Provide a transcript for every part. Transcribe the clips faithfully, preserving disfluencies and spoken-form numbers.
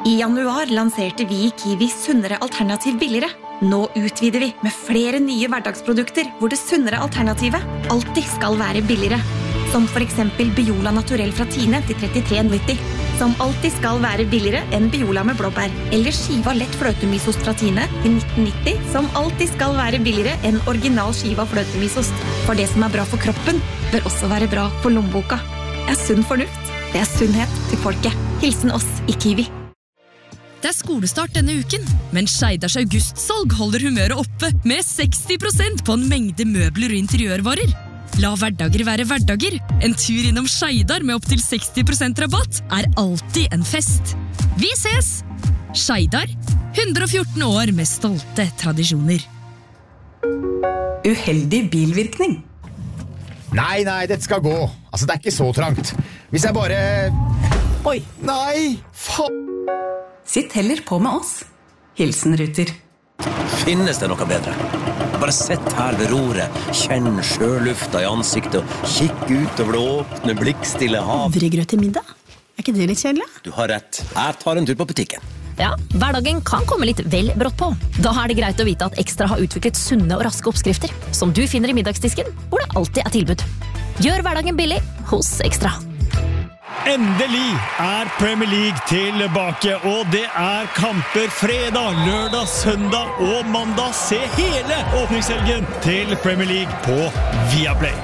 I januar lanserte vi i Kiwi sunnere alternativ billigere. Nå utvider vi med flere nye hverdagsprodukter hvor det sunnere alternativet alltid skal være billigere. Som for eksempel Biola Naturell fra Tine til trettitre nitti. Som alltid skal være billigere enn Biola med blåbær. Eller skiva lett fløtemysost fra Tine til nitten nitti. Som alltid skal være billigere enn original skiva fløtemysost. For det som er bra for kroppen, bør også være bra for lommeboka. Det er sunn fornuft. Det er sunnhet til folket. Hilsen oss i Kiwi. Det er skolestart denne uken, men Skeidars augustsalg holder humøret oppe med seksti prosent på en mengde møbler og interiørvarer. La hverdager være hverdager. En tur innom Skeidar med opp til seksti prosent rabatt er alltid en fest. Vi ses! Skeidar, hundre og fjorten år med stolte tradisjoner. Uheldig bilvirkning. Nei, nei, dette skal gå. Altså, det er ikke så trangt. Hvis jeg bare... Oi. Nei, faen. Sitt heller på med oss. Hilsen Ruter. Finnes det noe bedre? Bare sett her ved roret, kjenn sjølufta i ansiktet og kikk ut over det åpne, blikkstille hav. Havregrøt til middag? Er ikke det litt kjedelig? Du har rett. Jeg tar en tur på butikken. Ja, hverdagen kan komme litt vel brått på. Da er det greit å vite at Ekstra har utviklet sunne og raske oppskrifter, som du finner i middagsdisken, hvor det alltid er tilbud. Gjør hverdagen billig hos Ekstra. Endelig er Premier League tilbake, og det er kamper fredag, lørdag, søndag og mandag. Se hele åpningshelgen til Premier League på Viaplay.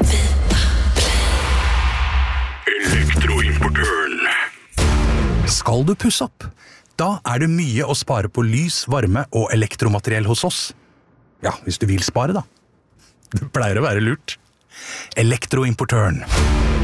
Elektroimportøren. Skal du pusse opp? Da er det mye å spare på lys, varme og elektromateriell hos oss. Ja, hvis du vil spare da. Det pleier å være lurt. Elektroimportøren.